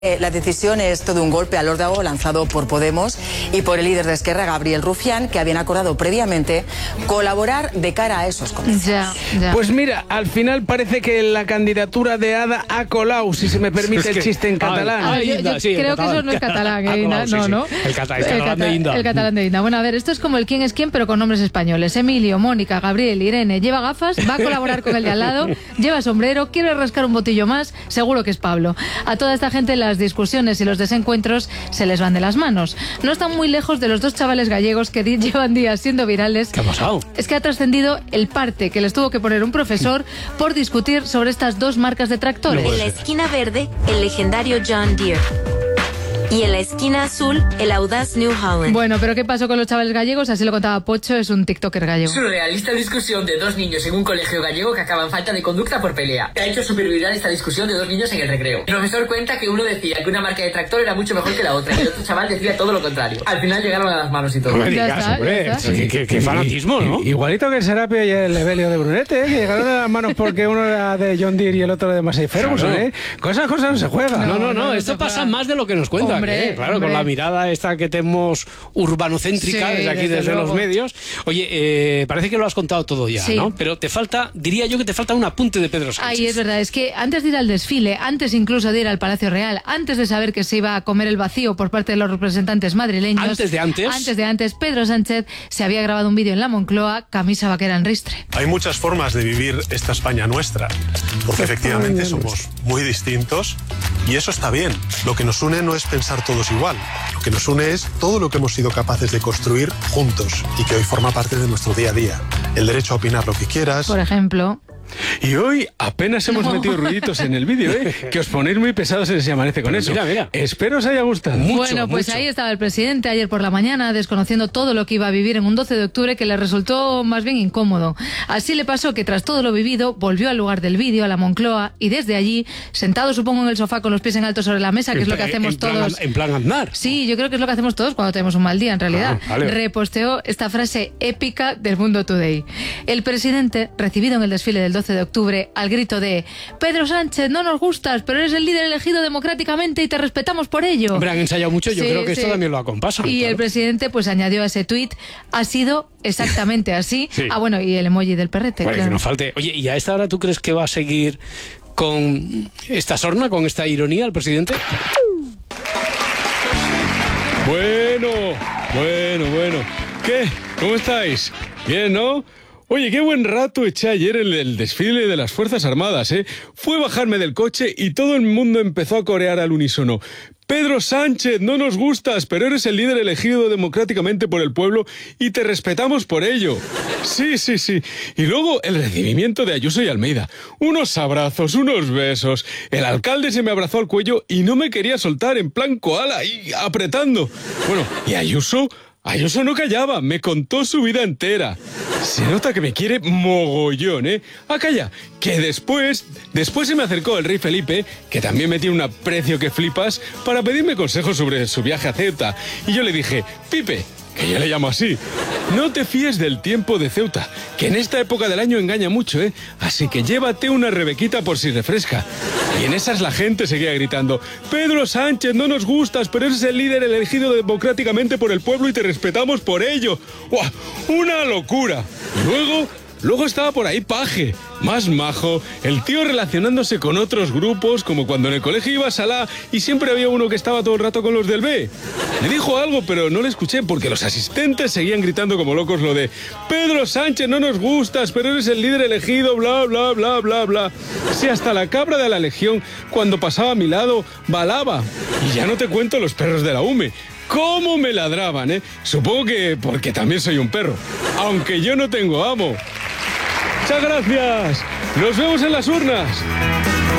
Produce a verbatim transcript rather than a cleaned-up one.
La decisión es todo un golpe al órdago lanzado por Podemos y por el líder de Esquerra, Gabriel Rufián, que habían acordado previamente colaborar de cara a esos comicios. Ya, ya. Pues mira, al final parece que la candidatura de Ada ha colado, si se me permite es que, el chiste en catalán. A ver, yo, yo sí, creo que eso no es catalán, ¿eh, Inda? No, no. El, cata, el catalán el de Inda. El catalán de Inda. Bueno, a ver, esto es como el quién es quién, pero con nombres españoles. Emilio, Mónica, Gabriel, Irene, lleva gafas, va a colaborar con el de al lado, lleva sombrero, quiere rascar un botillo más, seguro que es Pablo. A toda esta gente las discusiones y los desencuentros se les van de las manos. No están muy lejos de los dos chavales gallegos que llevan días siendo virales. ¿Qué ha pasado? Es que ha trascendido el parte que les tuvo que poner un profesor por discutir sobre estas dos marcas de tractores. En la esquina verde, el legendario John Deere. Y en la esquina azul, el audaz New Holland. Bueno, pero ¿qué pasó con los chavales gallegos? Así lo contaba Pocho, es un tiktoker gallego. Surrealista discusión de dos niños en un colegio gallego que acaban falta de conducta por pelea. Ha hecho superviral esta discusión de dos niños en el recreo. El profesor cuenta que uno decía que una marca de tractor era mucho mejor que la otra y el otro chaval decía todo lo contrario. Al final llegaron a las manos y todo. No me Ya digas, está, hombre. ya está. Qué, qué- qué fanatismo, ¿no? Igualito que el Serapio y el Evelio de Brunete, ¿eh? Que llegaron a las manos porque uno era de John Deere y el otro de Massey Ferguson, Claro. ¿eh? Con esas cosas no se juega. No, no, no, no, esto no, pasa no. más de lo que nos cuentan, Hombre, ¿eh? Claro, hombre. con la mirada esta que tenemos urbanocéntrica Sí, desde aquí, desde desde, los luego. medios. Oye, eh, parece que lo has contado todo ya, Sí. ¿no? Pero te falta, diría yo que te falta un apunte de Pedro Sánchez. Ay, es verdad, es que antes de ir al desfile, antes incluso de ir al Palacio Real, antes de saber que se iba a comer el vacío por parte de los representantes madrileños... Antes de antes. Antes de antes, Pedro Sánchez se había grabado un vídeo en la Moncloa, camisa vaquera en ristre. Hay muchas formas de vivir esta España nuestra, porque efectivamente somos muy distintos y eso está bien. Lo que nos une no es pensar todos igual, lo que nos une es todo lo que hemos sido capaces de construir juntos y que hoy forma parte de nuestro día a día. El derecho a opinar lo que quieras. Por ejemplo... Y hoy apenas hemos No. metido ruiditos en el vídeo, ¿eh? Que os ponéis muy pesados en ese amanece con Pero eso. mira, mira. Espero os haya gustado. Mucho, bueno, pues mucho. ahí estaba el presidente ayer por la mañana desconociendo todo lo que iba a vivir en un doce de octubre que le resultó más bien incómodo. Así le pasó que tras todo lo vivido volvió al lugar del vídeo, a la Moncloa, y desde allí, sentado supongo en el sofá con los pies en alto sobre la mesa, que es lo que En- hacemos en plan- todos... En plan andar. Sí, yo creo que es lo que hacemos todos cuando tenemos un mal día, en realidad. Ah, vale. Reposteó esta frase épica del Mundo Today. El presidente, recibido en el desfile del doce de octubre, al grito de Pedro Sánchez, no nos gustas, pero eres el líder elegido democráticamente y te respetamos por ello. Hombre, han ensayado mucho, yo Sí, creo que esto sí. también lo acompasan. Y claro. el presidente pues añadió a ese tuit, ha sido exactamente así. Sí. Ah, bueno, y el emoji del perrete, Bueno, claro. que no falte. Oye, ¿y a esta hora tú crees que va a seguir con esta sorna, con esta ironía el presidente? Bueno, bueno, bueno. ¿Qué? ¿Cómo estáis? Bien, ¿no? Oye, qué buen rato eché ayer en el desfile de las Fuerzas Armadas, ¿eh? Fue bajarme del coche y todo el mundo empezó a corear al unísono. Pedro Sánchez, no nos gustas, pero eres el líder elegido democráticamente por el pueblo y te respetamos por ello. Sí, sí, sí. Y luego el recibimiento de Ayuso y Almeida. Unos abrazos, unos besos. El alcalde se me abrazó al cuello y no me quería soltar en plan koala, ahí apretando. Bueno, y Ayuso... Ayuso no callaba, me contó su vida entera. Se nota que me quiere mogollón, ¿eh? Ah, calla, que después, después se me acercó el rey Felipe, que también me tiene un aprecio que flipas, para pedirme consejos sobre su viaje a Ceuta. Y yo le dije, Pipe, que yo le llamo así, no te fíes del tiempo de Ceuta, que en esta época del año engaña mucho, ¿eh? Así que llévate una rebequita por si refresca. Y en esas la gente seguía gritando, Pedro Sánchez, no nos gustas, pero eres el líder elegido democráticamente por el pueblo y te respetamos por ello. ¡Guau! ¡Una locura! Y luego... Luego estaba por ahí Paje, más majo, el tío relacionándose con otros grupos, como cuando en el colegio ibas a la y siempre había uno que estaba todo el rato con los del B. Le dijo algo, pero no le escuché porque los asistentes seguían gritando como locos lo de Pedro Sánchez, no nos gustas, pero eres el líder elegido, bla, bla, bla, bla, bla. Sí, hasta la cabra de la Legión, cuando pasaba a mi lado, balaba. Y ya no te cuento los perros de la U M E. ¿Cómo me ladraban, eh? Supongo que porque también soy un perro, aunque yo no tengo amo. Muchas gracias. Nos vemos en las urnas.